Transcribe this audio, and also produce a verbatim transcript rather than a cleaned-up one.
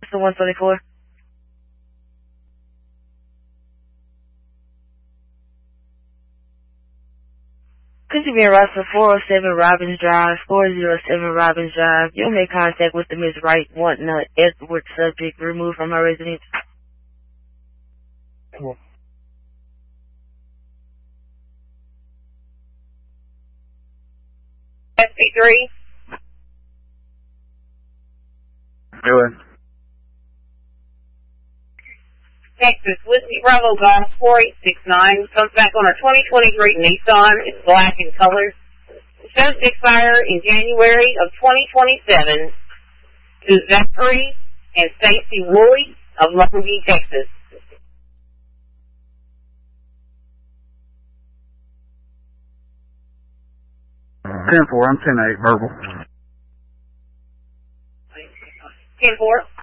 the one twenty-four. Could you be in Ross for four oh seven Robbins Drive, four oh seven Robbins Drive? You'll make contact with the Miss Wright wanting an Edward subject removed from her residence. Cool. S P three. Do it. Texas, Whiskey Bravo Golf four eight six nine comes back on a twenty twenty-three Nissan. It's black in color. It shows to expire in January of twenty twenty-seven to Zachary and Stacy Woolley of Longview, Texas. ten four, I'm ten eight, verbal. ten four.